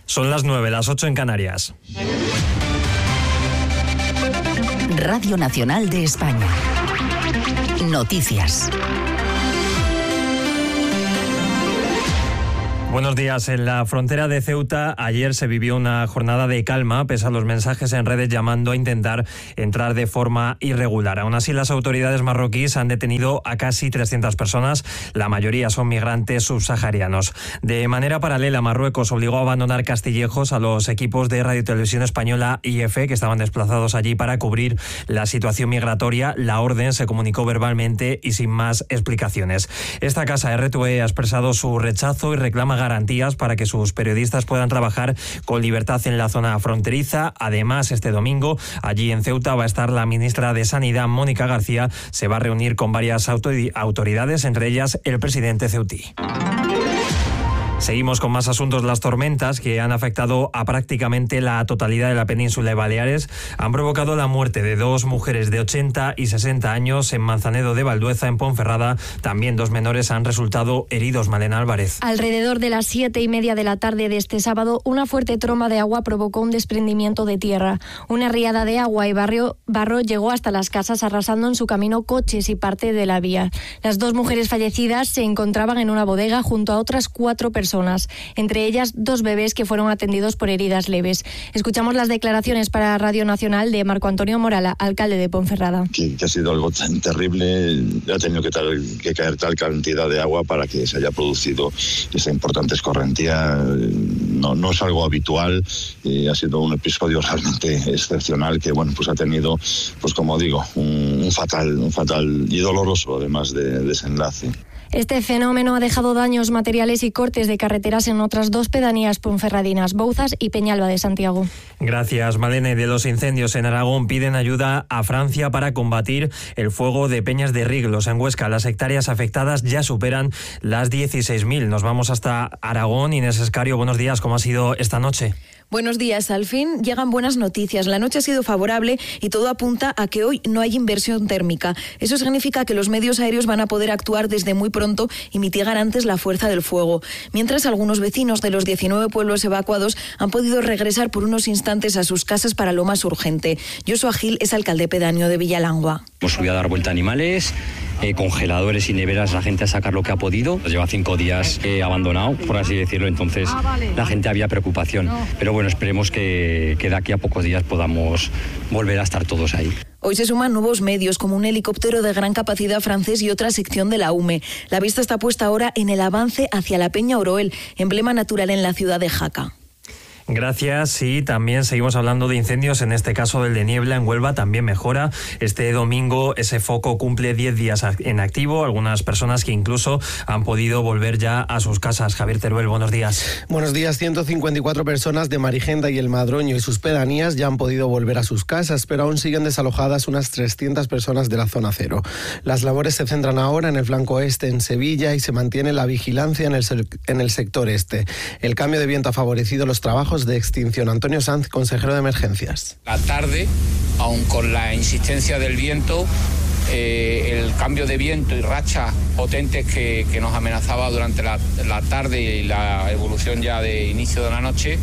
Son las 9, las 8 en Canarias. Radio Nacional de España. Noticias. Buenos días. En la frontera de Ceuta ayer se vivió una jornada de calma pese a los mensajes en redes llamando a intentar entrar de forma irregular. Aún así, las autoridades marroquíes han detenido a casi 300 personas. La mayoría son migrantes subsaharianos. De manera paralela, Marruecos obligó a abandonar Castillejos a los equipos de Radio y Televisión Española y EFE que estaban desplazados allí para cubrir la situación migratoria. La orden se comunicó verbalmente y sin más explicaciones. Esta casa RTVE ha expresado su rechazo y reclama garantías para que sus periodistas puedan trabajar con libertad en la zona fronteriza. Además, este domingo, allí en Ceuta va a estar la ministra de Sanidad, Mónica García. Se va a reunir con varias autoridades, entre ellas el presidente ceutí. Seguimos con más asuntos. Las tormentas que han afectado a prácticamente la totalidad de la península de Baleares han provocado la muerte de 2 mujeres de 80 y 60 años en Manzanedo de Valdueza, en Ponferrada. También 2 menores han resultado heridos. Malena Álvarez. Alrededor de las 7:30 de la tarde de este sábado, una fuerte tromba de agua provocó un desprendimiento de tierra. Una riada de agua y barro llegó hasta las casas, arrasando en su camino coches y parte de la vía. Las 2 mujeres fallecidas se encontraban en una bodega junto a otras 4 personas, entre ellas 2 bebés que fueron atendidos por heridas leves. Escuchamos las declaraciones para Radio Nacional de Marco Antonio Morala, alcalde de Ponferrada. Que ha sido algo tan terrible, ha tenido que caer tal cantidad de agua para que se haya producido esta importante escorrentía. No es algo habitual, ha sido un episodio realmente excepcional que pues ha tenido, pues como digo, un fatal y doloroso además de desenlace. Este fenómeno ha dejado daños materiales y cortes de carreteras en otras 2 pedanías ponferradinas, Bouzas y Peñalba de Santiago. Gracias, Malene. De los incendios en Aragón piden ayuda a Francia para combatir el fuego de Peñas de Riglos. En Huesca, las hectáreas afectadas ya superan las 16.000. Nos vamos hasta Aragón. Inés Escario, buenos días. ¿Cómo ha sido esta noche? Buenos días. Al fin llegan buenas noticias. La noche ha sido favorable y todo apunta a que hoy no hay inversión térmica. Eso significa que los medios aéreos van a poder actuar desde muy pronto y mitigar antes la fuerza del fuego. Mientras, algunos vecinos de los 19 pueblos evacuados han podido regresar por unos instantes a sus casas para lo más urgente. Joshua Gil es alcalde pedáneo de Villalangua. Hemos subido a dar vuelta a animales, congeladores y neveras, la gente a sacar lo que ha podido. Lleva 5 días abandonado, por así decirlo, entonces la gente había preocupación. Pero bueno, esperemos que de aquí a pocos días podamos volver a estar todos ahí. Hoy se suman nuevos medios, como un helicóptero de gran capacidad francés y otra sección de la UME. La vista está puesta ahora en el avance hacia la Peña Oroel, emblema natural en la ciudad de Jaca. Gracias. Y también seguimos hablando de incendios, en este caso del de Niebla en Huelva también mejora. Este domingo ese foco cumple 10 días en activo. Algunas personas que incluso han podido volver ya a sus casas. Javier Teruel, buenos días. Buenos días. 154 personas de Marigenda y el Madroño y sus pedanías ya han podido volver a sus casas, pero aún siguen desalojadas unas 300 personas de la zona cero. Las labores se centran ahora en el flanco este, en Sevilla, y se mantiene la vigilancia en el sector este. El cambio de viento ha favorecido los trabajos de extinción. Antonio Sanz, consejero de Emergencias. La tarde, aun con la insistencia del viento, el cambio de viento y rachas potentes que nos amenazaba durante la tarde y la evolución ya de inicio de la noche,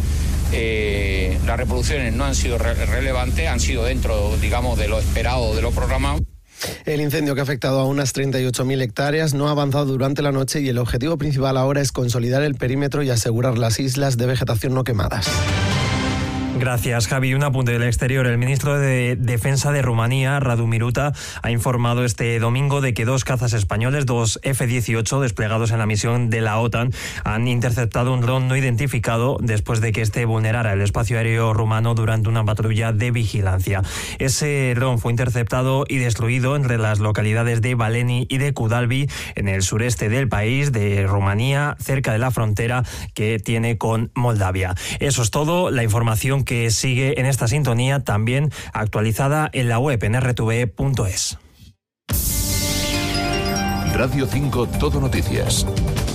las reproducciones no han sido relevantes, han sido dentro, digamos, de lo esperado, de lo programado. El incendio, que ha afectado a unas 38.000 hectáreas, no ha avanzado durante la noche y el objetivo principal ahora es consolidar el perímetro y asegurar las islas de vegetación no quemadas. Gracias, Javi. Un apunte del exterior. El ministro de Defensa de Rumanía, Radu Miruta, ha informado este domingo de que 2 cazas españoles, 2 F-18 desplegados en la misión de la OTAN, han interceptado un dron no identificado después de que este vulnerara el espacio aéreo rumano durante una patrulla de vigilancia. Ese dron fue interceptado y destruido entre las localidades de Baleni y de Kudalbi, en el sureste del país, de Rumanía, cerca de la frontera que tiene con Moldavia. Eso es todo. La información que sigue en esta sintonía, también actualizada en la web en rtve.es. Radio 5 Todo Noticias.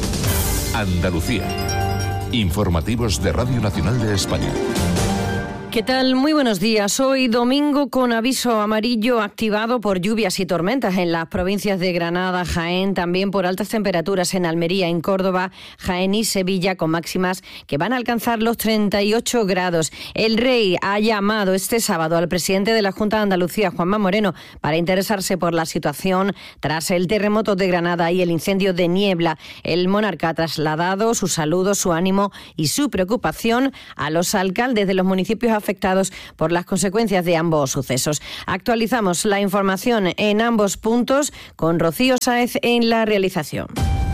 Andalucía. Informativos de Radio Nacional de España. ¿Qué tal? Muy buenos días. Hoy domingo con aviso amarillo activado por lluvias y tormentas en las provincias de Granada, Jaén, también por altas temperaturas en Almería, en Córdoba, Jaén y Sevilla, con máximas que van a alcanzar los 38 grados. El Rey ha llamado este sábado al presidente de la Junta de Andalucía, Juanma Moreno, para interesarse por la situación tras el terremoto de Granada y el incendio de Niebla. El monarca ha trasladado su saludo, su ánimo y su preocupación a los alcaldes de los municipios afectados por las consecuencias de ambos sucesos. Actualizamos la información en ambos puntos con Rocío Sáez en la realización.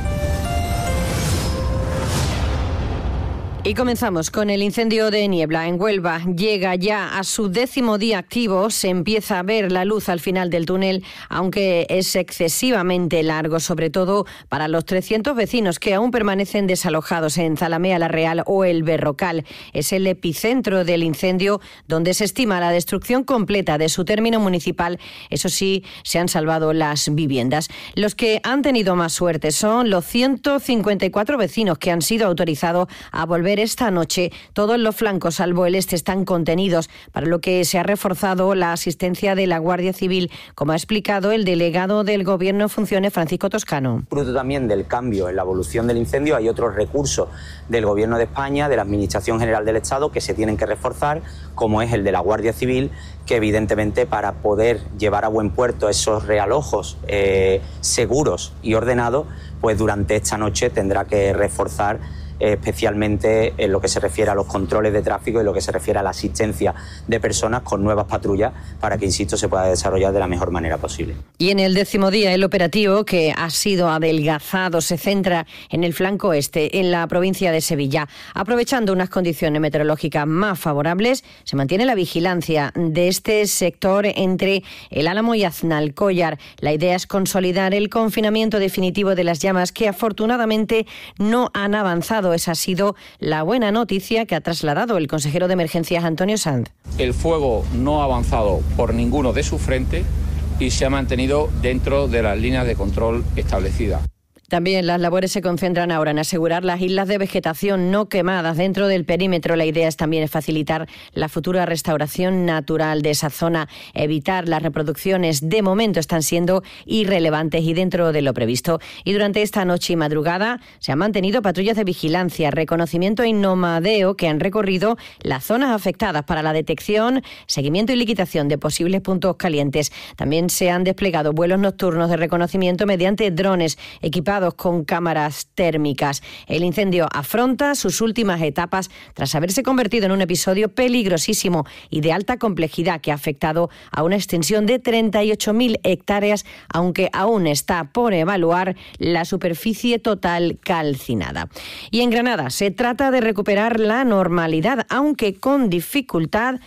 Y comenzamos con el incendio de Niebla en Huelva. Llega ya a su 10º día activo. Se empieza a ver la luz al final del túnel, aunque es excesivamente largo, sobre todo para los 300 vecinos que aún permanecen desalojados en Zalamea la Real o El Berrocal. Es el epicentro del incendio, donde se estima la destrucción completa de su término municipal. Eso sí, se han salvado las viviendas. Los que han tenido más suerte son los 154 vecinos que han sido autorizados a volver esta noche. Todos los flancos, salvo el este, están contenidos, para lo que se ha reforzado la asistencia de la Guardia Civil, como ha explicado el delegado del Gobierno en funciones, Francisco Toscano. Fruto también del cambio en la evolución del incendio, hay otros recursos del Gobierno de España, de la Administración General del Estado, que se tienen que reforzar, como es el de la Guardia Civil, que evidentemente para poder llevar a buen puerto esos realojos seguros y ordenados, pues durante esta noche tendrá que reforzar especialmente en lo que se refiere a los controles de tráfico y lo que se refiere a la asistencia de personas con nuevas patrullas para que, insisto, se pueda desarrollar de la mejor manera posible. Y en el 10º día, el operativo, que ha sido adelgazado, se centra en el flanco este, en la provincia de Sevilla. Aprovechando unas condiciones meteorológicas más favorables, se mantiene la vigilancia de este sector entre El Álamo y Aznalcóllar. La idea es consolidar el confinamiento definitivo de las llamas, que afortunadamente no han avanzado. Esa ha sido la buena noticia que ha trasladado el consejero de Emergencias, Antonio Sanz. El fuego no ha avanzado por ninguno de sus frentes y se ha mantenido dentro de las líneas de control establecidas. También las labores se concentran ahora en asegurar las islas de vegetación no quemadas dentro del perímetro. La idea es también facilitar la futura restauración natural de esa zona, evitar las reproducciones. De momento están siendo irrelevantes y dentro de lo previsto. Y durante esta noche y madrugada se han mantenido patrullas de vigilancia, reconocimiento y nomadeo que han recorrido las zonas afectadas para la detección, seguimiento y liquidación de posibles puntos calientes. También se han desplegado vuelos nocturnos de reconocimiento mediante drones equipados con cámaras térmicas. El incendio afronta sus últimas etapas tras haberse convertido en un episodio peligrosísimo y de alta complejidad que ha afectado a una extensión de 38.000 hectáreas, aunque aún está por evaluar la superficie total calcinada. Y en Granada se trata de recuperar la normalidad, aunque con dificultad.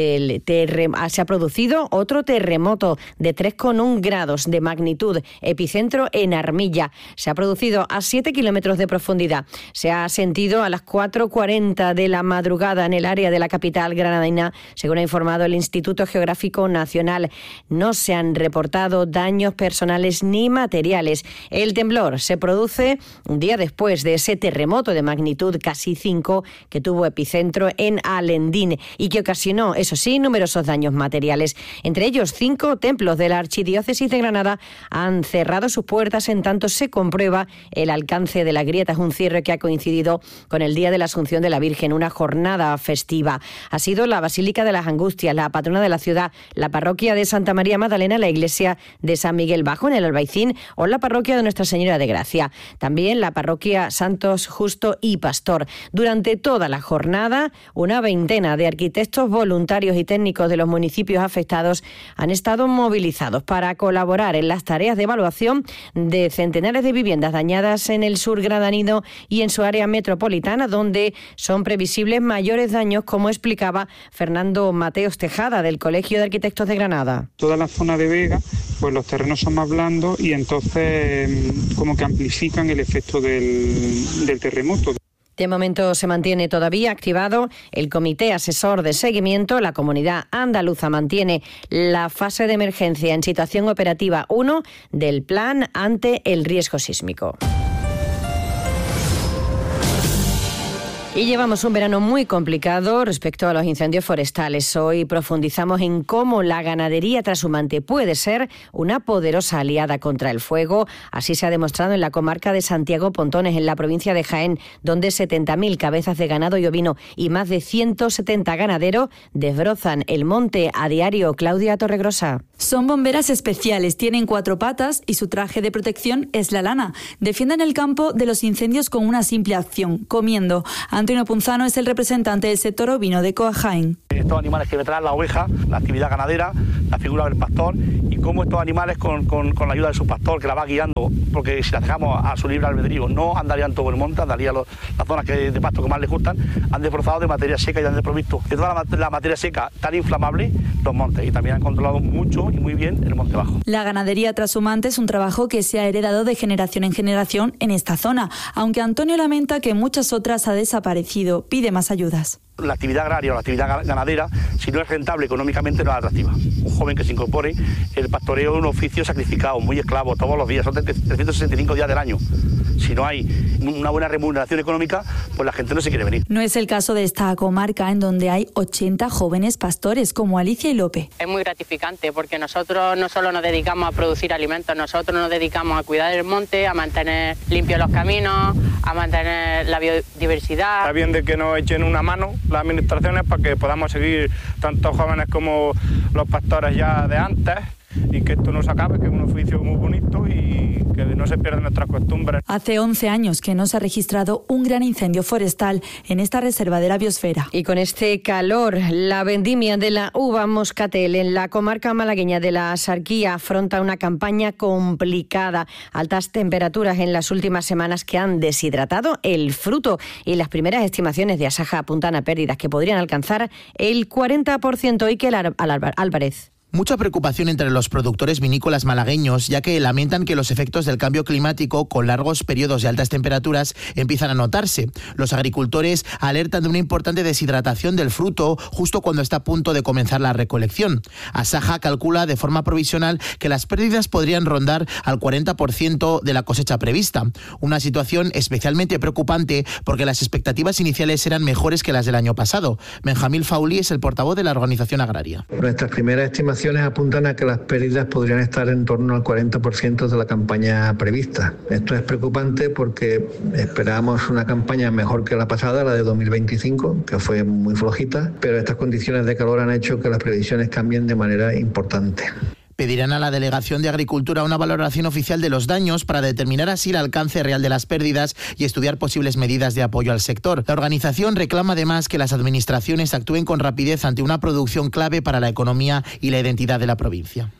Se ha producido otro terremoto de 3,1 grados de magnitud, epicentro en Armilla. Se ha producido a 7 kilómetros de profundidad. Se ha sentido a las 4:40 de la madrugada en el área de la capital granadina, según ha informado el Instituto Geográfico Nacional. No se han reportado daños personales ni materiales. El temblor se produce un día después de ese terremoto de magnitud casi 5 que tuvo epicentro en Alendín y que ocasionó, eso sí, numerosos daños materiales. Entre ellos, 5 templos de la Archidiócesis de Granada han cerrado sus puertas en tanto se comprueba el alcance de la grieta. Es un cierre que ha coincidido con el Día de la Asunción de la Virgen, una jornada festiva. Ha sido la Basílica de las Angustias, la patrona de la ciudad, la parroquia de Santa María Magdalena, la iglesia de San Miguel Bajo en el Albaicín o la parroquia de Nuestra Señora de Gracia. También la parroquia Santos Justo y Pastor. Durante toda la jornada, una veintena de arquitectos voluntarios y técnicos de los municipios afectados han estado movilizados para colaborar en las tareas de evaluación de centenares de viviendas dañadas en el sur granadino y en su área metropolitana, donde son previsibles mayores daños, como explicaba Fernando Mateos Tejada, del Colegio de Arquitectos de Granada. Toda la zona de Vega, pues los terrenos son más blandos y entonces como que amplifican el efecto del terremoto. De momento se mantiene todavía activado el Comité Asesor de Seguimiento. La Comunidad Andaluza mantiene la fase de emergencia en situación operativa 1 del plan ante el riesgo sísmico. Y llevamos un verano muy complicado respecto a los incendios forestales. Hoy profundizamos en cómo la ganadería trashumante puede ser una poderosa aliada contra el fuego. Así se ha demostrado en la comarca de Santiago Pontones, en la provincia de Jaén, donde 70.000 cabezas de ganado y ovino y más de 170 ganaderos desbrozan el monte a diario. Claudia Torregrosa. Son bomberas especiales, tienen 4 patas y su traje de protección es la lana. Defienden el campo de los incendios con una simple acción, comiendo. Antonio Punzano es el representante del sector ovino de COA Jaén. Estos animales que detrás, la oveja, la actividad ganadera, la figura del pastor y cómo estos animales con la ayuda de su pastor que la va guiando, porque si la dejamos a su libre albedrío no andarían todo el monte, andarían las zonas de pasto que más les gustan, han desbrozado de materia seca y han desprovisto de toda la materia seca tan inflamable los montes y también han controlado mucho y muy bien el monte bajo. La ganadería trashumante es un trabajo que se ha heredado de generación en generación en esta zona, aunque Antonio lamenta que en muchas otras ha desaparecido, pide más ayudas. La actividad agraria o la actividad ganadera, si no es rentable económicamente, no es atractiva. Un joven que se incorpore, el pastoreo es un oficio sacrificado, muy esclavo, todos los días, son 365 días del año. Si no hay una buena remuneración económica, pues la gente no se quiere venir. No es el caso de esta comarca, en donde hay 80 jóvenes pastores, como Alicia y Lope. Es muy gratificante, porque nosotros no solo nos dedicamos a producir alimentos, nosotros nos dedicamos a cuidar el monte, a mantener limpios los caminos, a mantener la biodiversidad. Está bien de que nos echen una mano las administraciones para que podamos seguir tanto jóvenes como los pastores ya de antes y que esto no se acabe, que es un oficio muy bonito y que no se pierdan nuestras costumbres. Hace 11 años que no se ha registrado un gran incendio forestal en esta reserva de la biosfera. Y con este calor, la vendimia de la uva moscatel en la comarca malagueña de la Axarquía afronta una campaña complicada. Altas temperaturas en las últimas semanas que han deshidratado el fruto y las primeras estimaciones de Asaja apuntan a pérdidas que podrían alcanzar el 40%. Iker Álvarez. Mucha preocupación entre los productores vinícolas malagueños, ya que lamentan que los efectos del cambio climático con largos periodos de altas temperaturas empiezan a notarse. Los agricultores alertan de una importante deshidratación del fruto justo cuando está a punto de comenzar la recolección. Asaja calcula de forma provisional que las pérdidas podrían rondar al 40% de la cosecha prevista. Una situación especialmente preocupante porque las expectativas iniciales eran mejores que las del año pasado. Benjamín Fauli es el portavoz de la organización agraria. Nuestras primeras estimaciones apuntan a que las pérdidas podrían estar en torno al 40% de la campaña prevista. Esto es preocupante porque esperábamos una campaña mejor que la pasada, la de 2025, que fue muy flojita, pero estas condiciones de calor han hecho que las previsiones cambien de manera importante. Pedirán a la Delegación de Agricultura una valoración oficial de los daños para determinar así el alcance real de las pérdidas y estudiar posibles medidas de apoyo al sector. La organización reclama además que las administraciones actúen con rapidez ante una producción clave para la economía y la identidad de la provincia.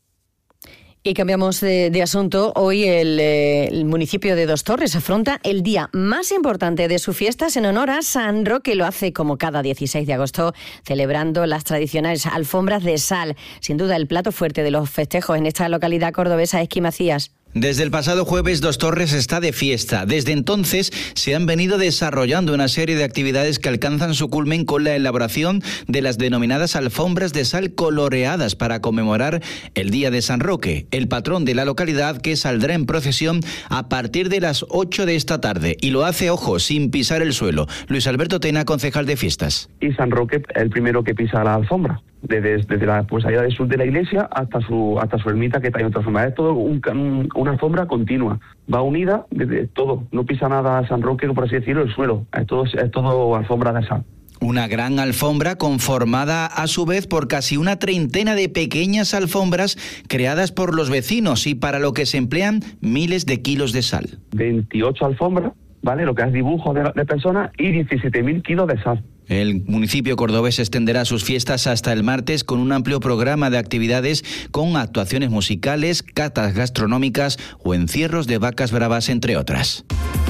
Y cambiamos de asunto. Hoy el municipio de Dos Torres afronta el día más importante de sus fiestas en honor a San Roque. Lo hace como cada 16 de agosto, celebrando las tradicionales alfombras de sal. Sin duda, el plato fuerte de los festejos en esta localidad cordobesa es Quim Macías. Desde el pasado jueves, Dos Torres está de fiesta. Desde entonces se han venido desarrollando una serie de actividades que alcanzan su culmen con la elaboración de las denominadas alfombras de sal coloreadas para conmemorar el Día de San Roque, el patrón de la localidad, que saldrá en procesión a partir de las 8 de esta tarde. Y lo hace, ojo, sin pisar el suelo. Luis Alberto Tena, concejal de fiestas. Y San Roque es el primero que pisa la alfombra. Desde la allá del sur de la iglesia hasta su ermita, que está en otra forma. Es todo una alfombra continua. Va unida desde todo. No pisa nada San Roque, por así decirlo, el suelo. Es todo alfombra de sal. Una gran alfombra conformada a su vez por casi una treintena de pequeñas alfombras creadas por los vecinos y para lo que se emplean miles de kilos de sal. 28 alfombras, ¿vale? Lo que es dibujo de personas y 17.000 kilos de sal. El municipio cordobés extenderá sus fiestas hasta el martes con un amplio programa de actividades con actuaciones musicales, catas gastronómicas o encierros de vacas bravas, entre otras.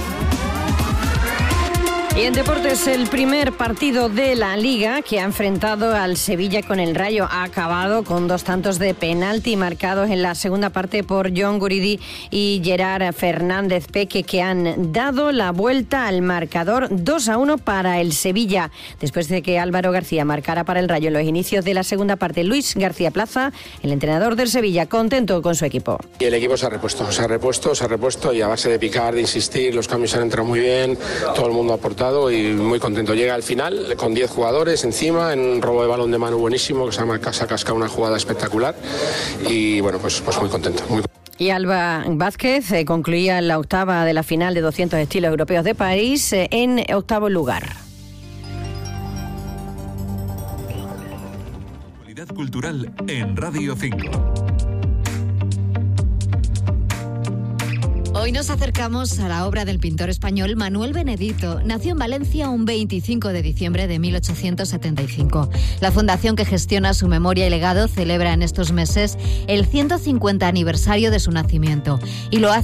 Y en deportes, el primer partido de la Liga que ha enfrentado al Sevilla con el Rayo ha acabado con 2 tantos de penalti marcados en la segunda parte por John Guridi y Gerard Fernández Peque, que han dado la vuelta al marcador 2-1 para el Sevilla. Después de que Álvaro García marcara para el Rayo en los inicios de la segunda parte, Luis García Plaza, el entrenador del Sevilla, contento con su equipo. Y el equipo se ha repuesto y a base de picar, de insistir, los cambios han entrado muy bien, todo el mundo ha aportado disfrutado y muy contento. Llega al final con 10 jugadores encima, en un robo de balón de mano buenísimo, que se ha cascado una jugada espectacular y bueno, pues muy contento. Y Alba Vázquez concluía la octava de la final de 200 estilos europeos de París en octavo lugar. Actualidad cultural en Radio 5. Hoy nos acercamos a la obra del pintor español Manuel Benedito. Nació en Valencia un 25 de diciembre de 1875. La fundación que gestiona su memoria y legado celebra en estos meses el 150 aniversario de su nacimiento y lo hace